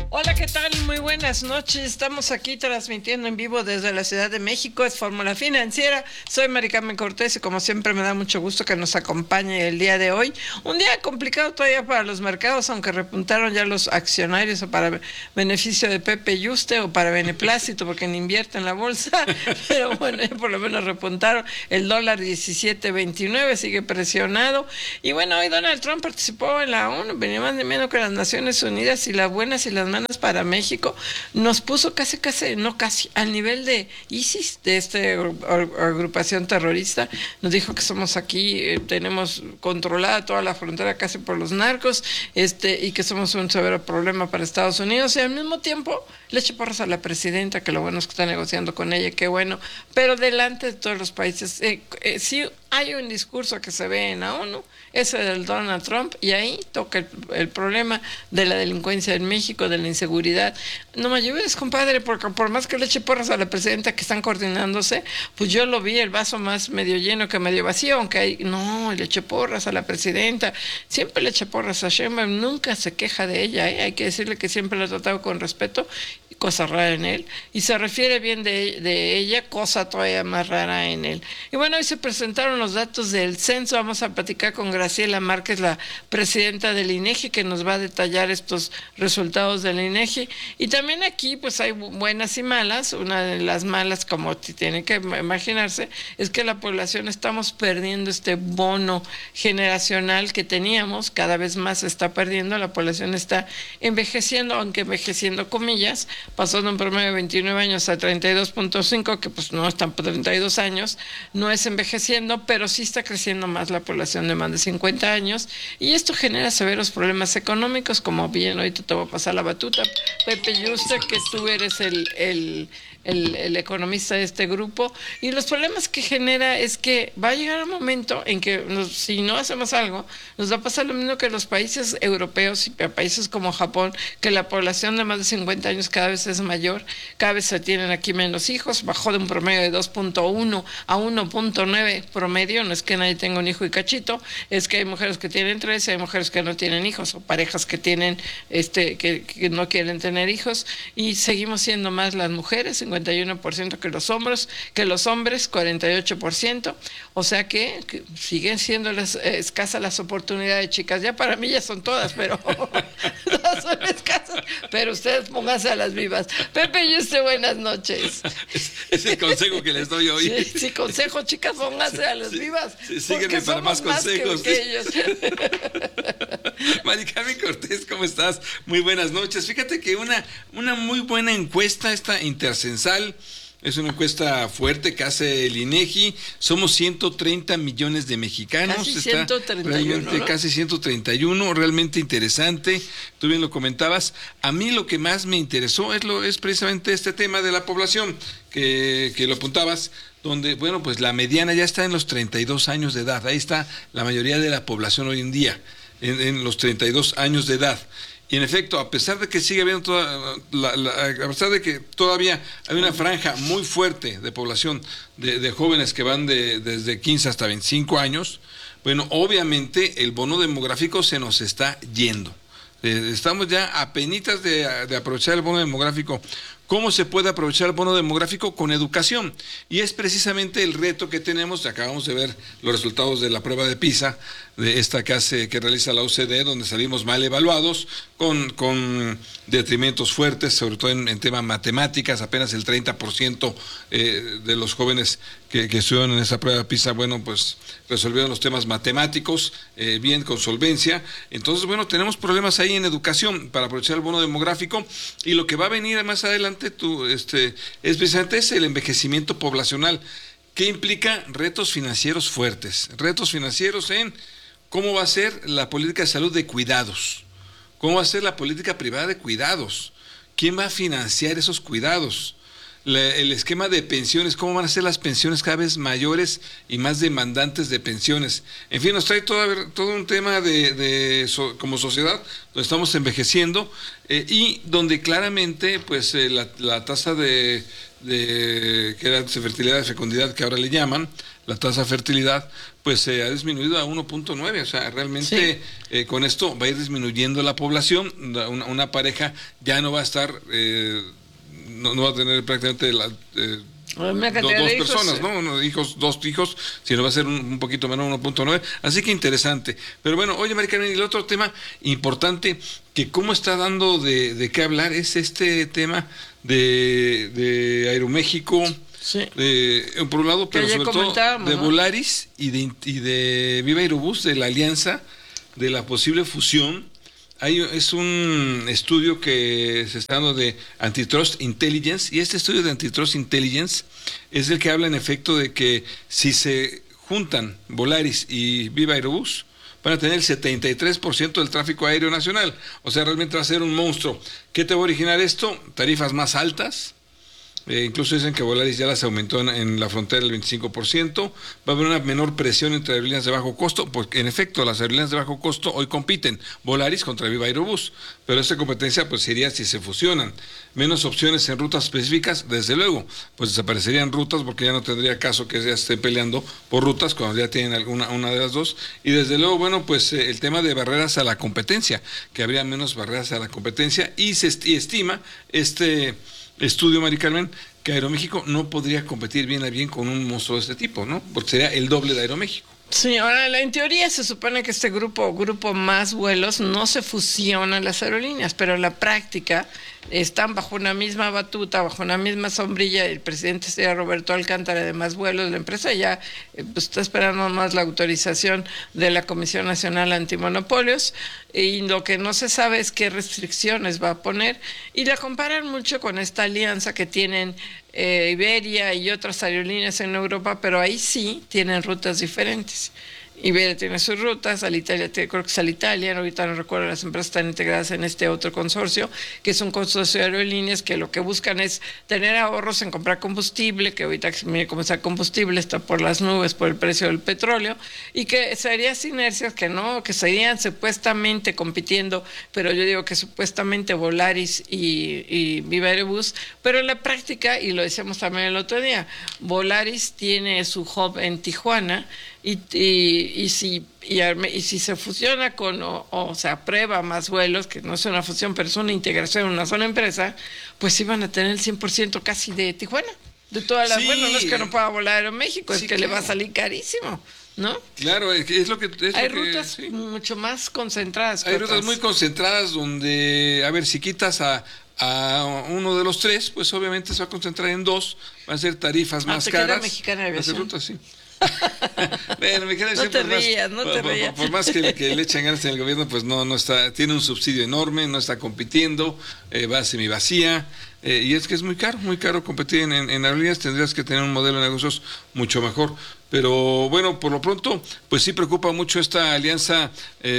Hola, ¿qué tal? Muy buenas noches. Estamos aquí transmitiendo en vivo desde la Ciudad de México. Es Fórmula Financiera. Soy Mari Carmen Cortés y como siempre me da mucho gusto que nos acompañe el día de hoy. Un día complicado todavía para los mercados, aunque repuntaron ya los accionarios o para beneficio de Pepe Yuste o para beneplácito porque ni invierte en la bolsa. Pero bueno, ya por lo menos repuntaron. El dólar 17.29 sigue presionado. Y bueno, hoy Donald Trump participó en la ONU, venía más ni menos que las Naciones Unidas, y las buenas y las malas para México, nos puso casi al nivel de ISIS, de esta agrupación terrorista. Nos dijo que somos aquí, tenemos controlada toda la frontera casi por los narcos, y que somos un severo problema para Estados Unidos, y al mismo tiempo le eché porras a la presidenta, que lo bueno es que está negociando con ella, qué bueno, pero delante de todos los países. Sí hay un discurso que se ve en la ONU, ese del Donald Trump, y ahí toca el problema de la delincuencia en México, de la inseguridad. No me ayudes, compadre, porque por más que le eche porras a la presidenta que están coordinándose, pues yo lo vi el vaso más medio lleno que medio vacío, aunque no, le eche porras a la presidenta, siempre le eche porras a Sheinbaum, nunca se queja de ella, hay que decirle que siempre la ha tratado con respeto, cosa rara en él, y se refiere bien de ella, cosa todavía más rara en él. Y bueno, hoy se presentaron los datos del censo. Vamos a platicar con Graciela Márquez, la presidenta del INEGI, que nos va a detallar estos resultados del INEGI. Y también aquí pues hay buenas y malas. Una de las malas, como tiene que imaginarse, es que la población estamos perdiendo este bono generacional que teníamos, cada vez más se está perdiendo, la población está envejeciendo, aunque envejeciendo comillas, pasando un promedio de 29 años a 32.5, que pues no están por 32 años, no es envejeciendo, pero sí está creciendo más la población de más de 50 años, y esto genera severos problemas económicos, como bien ahorita te voy a pasar la batuta, Pepe Yuste, que tú eres el economista de este grupo, y los problemas que genera es que va a llegar un momento en que si no hacemos algo, nos va a pasar lo mismo que los países europeos y países como Japón, que la población de más de 50 años cada vez es mayor, cada vez se tienen aquí menos hijos, bajó de un promedio de 2.1 a 1.9 promedio, no es que nadie tenga un hijo y cachito, es que hay mujeres que tienen 3, hay mujeres que no tienen hijos, o parejas que tienen, que no quieren tener hijos, y seguimos siendo más las mujeres, 51% que los hombres, 48%, o sea que siguen siendo escasas las oportunidades, chicas. Ya para mí ya son todas, pero todas son escasas, pero ustedes pónganse a las vivas. Pepe Yuste, buenas noches. Es el consejo que les doy hoy. Sí, consejo, chicas, pónganse a las vivas. Síguenme para más consejos. Que ellos. Mari Carmen Cortés, ¿cómo estás? Muy buenas noches. Fíjate que una muy buena encuesta, esta Intercensal, es una encuesta fuerte que hace el INEGI. Somos 130 millones de mexicanos. Casi 131, ¿no? Casi 131, realmente interesante. Tú bien lo comentabas. A mí lo que más me interesó es precisamente este tema de la población, que lo apuntabas, donde, bueno, pues la mediana ya está en los 32 años de edad. Ahí está la mayoría de la población hoy en día, en los 32 años de edad. Y en efecto, a pesar de que sigue habiendo a pesar de que todavía hay una franja muy fuerte de población de jóvenes que van desde 15 hasta 25 años, bueno, obviamente el bono demográfico se nos está yendo. Estamos ya a penitas de aprovechar el bono demográfico. ¿Cómo se puede aprovechar el bono demográfico? Con educación. Y es precisamente el reto que tenemos. Acabamos de ver los resultados de la prueba de PISA, de esta que realiza la OCDE, donde salimos mal evaluados, con detrimentos fuertes, sobre todo en temas matemáticas. Apenas el 30% de los jóvenes que estuvieron en esa prueba de PISA, bueno, pues resolvieron los temas matemáticos bien, con solvencia. Entonces, bueno, tenemos problemas ahí en educación para aprovechar el bono demográfico, y lo que va a venir más adelante es precisamente el envejecimiento poblacional, que implica retos financieros fuertes, retos financieros en cómo va a ser la política de salud de cuidados, cómo va a ser la política privada de cuidados, quién va a financiar esos cuidados, el esquema de pensiones, cómo van a ser las pensiones cada vez mayores y más demandantes de pensiones. En fin, nos trae todo un tema como sociedad, donde estamos envejeciendo, y donde claramente pues la tasa que era de fertilidad, de fecundidad, que ahora le llaman la tasa de fertilidad, pues se ha disminuido a 1.9, o sea, realmente con esto va a ir disminuyendo la población, una pareja ya no va a estar, no va a tener prácticamente dos personas, ¿no? Dos hijos, sino va a ser un poquito menos, 1.9, así que interesante. Pero bueno, oye, Mari Carmen, y el otro tema importante, que cómo está dando de qué hablar, es este tema de Aeroméxico, por un lado, pero sobre todo de Volaris y de Viva Aerobús, de la alianza, de la posible fusión. Es un estudio que se está dando de Antitrust Intelligence, y este estudio de Antitrust Intelligence es el que habla en efecto de que si se juntan Volaris y Viva Aerobús, van a tener el 73% del tráfico aéreo nacional. O sea, realmente va a ser un monstruo. ¿Qué te va a originar esto? Tarifas más altas. Incluso dicen que Volaris ya las aumentó en la frontera el 25%. Va a haber una menor presión entre aerolíneas de bajo costo, porque en efecto las aerolíneas de bajo costo hoy compiten, Volaris contra Viva Aerobús, pero esta competencia pues sería si se fusionan. Menos opciones en rutas específicas, desde luego, pues desaparecerían rutas porque ya no tendría caso que ya estén peleando por rutas cuando ya tienen una de las dos. Y desde luego, bueno, pues el tema de barreras a la competencia, que habría menos barreras a la competencia, y se estima estudio, Mari Carmen, que Aeroméxico no podría competir bien a bien con un monstruo de este tipo, ¿no? Porque sería el doble de Aeroméxico. Sí, ahora en teoría se supone que este grupo más vuelos no se fusionan las aerolíneas, pero en la práctica están bajo una misma batuta, bajo una misma sombrilla. El presidente sería Roberto Alcántara, de Más Vuelos. La empresa ya pues, está esperando más la autorización de la Comisión Nacional Antimonopolios, y lo que no se sabe es qué restricciones va a poner, y la comparan mucho con esta alianza que tienen Iberia y otras aerolíneas en Europa, pero ahí sí tienen rutas diferentes. Iberia tiene sus rutas, Alitalia, creo que es Alitalia, ahorita no recuerdo, las empresas están integradas en este otro consorcio, que es un consorcio de aerolíneas que lo que buscan es tener ahorros en comprar combustible, que ahorita, mire cómo está combustible, está por las nubes por el precio del petróleo, y que sería sinergias que serían supuestamente compitiendo, pero yo digo que supuestamente Volaris y Viva Aerobús, pero en la práctica, y lo decíamos también el otro día, Volaris tiene su hub en Tijuana, y si se fusiona o se aprueba Más Vuelos, que no es una fusión, pero es una integración en una sola empresa, pues iban a tener el 100% casi de Tijuana, de todas las vuelos. No es que no pueda volar Aeroméxico, es que le va a salir carísimo, ¿no? Claro, es lo que... Hay rutas mucho más concentradas. Hay rutas muy concentradas donde, a ver, si quitas a uno de los tres, pues obviamente se va a concentrar en dos, van a ser tarifas más caras. Mexicana de Aviación. Rutas, sí. Bueno, no te rías. Por más que le echan ganas en el gobierno, pues no está, tiene un subsidio enorme, no está compitiendo, va semivacía, y es que es muy caro competir en aerolíneas. Tendrías que tener un modelo de negocios mucho mejor. Pero bueno, por lo pronto, pues sí preocupa mucho esta alianza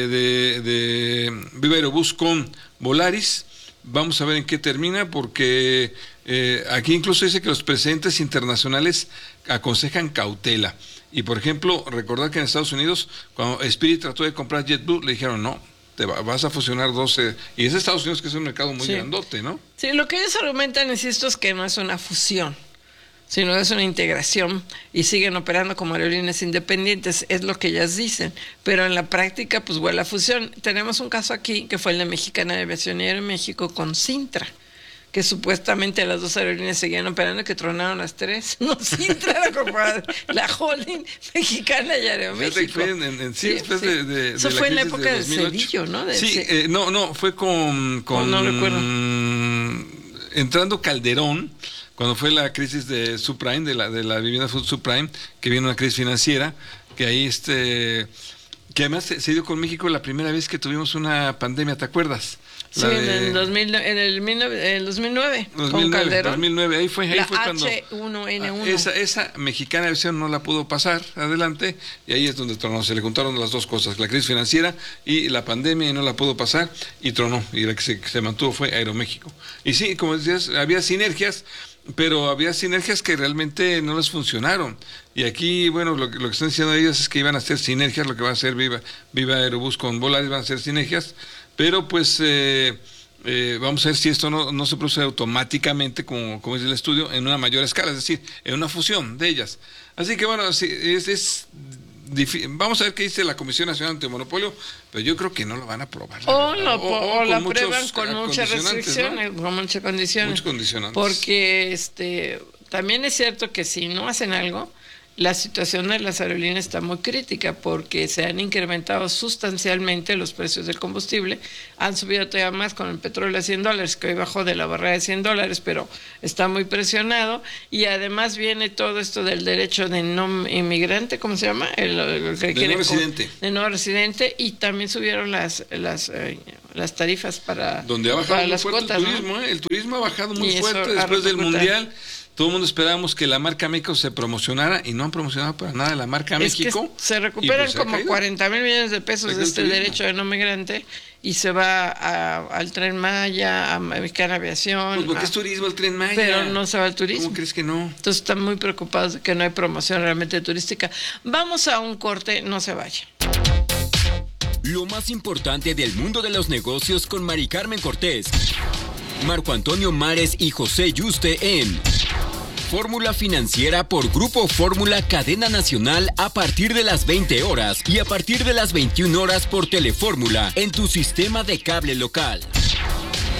de Viva Aerobús con Volaris. Vamos a ver en qué termina, porque aquí incluso dice que los precedentes internacionales aconsejan cautela. Y por ejemplo, recordar que en Estados Unidos, cuando Spirit trató de comprar JetBlue, le dijeron no, vas a fusionar 12, y es Estados Unidos, que es un mercado muy grandote, ¿no? Sí, lo que ellos argumentan, insisto, es que no es una fusión, sino es una integración, y siguen operando como aerolíneas independientes, es lo que ellas dicen, pero en la práctica pues vuela fusión. Tenemos un caso aquí, que fue el de Mexicana de Aviación y Aeroméxico con Cintra, que supuestamente las dos aerolíneas seguían operando, que tronaron las tres. No, Cintra, la holding Mexicana y Aeroméxico. Eso fue en la época de Cedillo, ¿no? No, fue con no recuerdo. Entrando Calderón, cuando fue la crisis de subprime, de la vivienda subprime, que vino una crisis financiera, que ahí que además se dio con México la primera vez que tuvimos una pandemia, ¿te acuerdas? Sí, en el 2009, con Calderón. 2009, ahí fue cuando H1N1. Esa Mexicana de Aviación no la pudo pasar adelante, y ahí es donde tronó. Se le juntaron las dos cosas, la crisis financiera y la pandemia, y no la pudo pasar y tronó, y la que se mantuvo fue Aeroméxico. Y sí, como decías, había sinergias, pero había sinergias que realmente no les funcionaron. Y aquí, bueno, lo que están diciendo ellos es que iban a hacer sinergias, lo que va a hacer Viva Aerobús con Volaris, van a hacer sinergias, pero pues vamos a ver si esto no se produce automáticamente, como dice el estudio, en una mayor escala, es decir, en una fusión de ellas. Así que bueno, es vamos a ver qué dice la Comisión Nacional Antimonopolio, pero yo creo que no lo van a aprobar. O lo aprueban con muchas restricciones, ¿no? Con muchas condiciones. Muchos condicionantes. Porque también es cierto que si no hacen algo, la situación de las aerolíneas está muy crítica porque se han incrementado sustancialmente los precios del combustible, han subido todavía más con el petróleo a $100, que hoy bajó de la barrera de $100, pero está muy presionado, y además viene todo esto del derecho de no inmigrante, ¿cómo se llama? El que de no residente. De no residente, y también subieron las tarifas para, donde ha bajado para muy las fuerte cuotas, el turismo, ¿no? El turismo ha bajado muy fuerte después del repercutido. Mundial. Todo el mundo esperábamos que la marca México se promocionara y no han promocionado para nada la marca México. Que se recuperan pues como 40,000 millones de pesos de este derecho de no migrante, y se va al Tren Maya, a Mexicana Aviación. Pues porque es turismo el Tren Maya. Pero no se va al turismo. ¿Cómo crees que no? Entonces están muy preocupados de que no hay promoción realmente turística. Vamos a un corte, no se vaya. Lo más importante del mundo de los negocios con Mari Carmen Cortés, Marco Antonio Mares y José Yuste en Fórmula Financiera por Grupo Fórmula Cadena Nacional a partir de las 20 horas y a partir de las 21 horas por Telefórmula en tu sistema de cable local.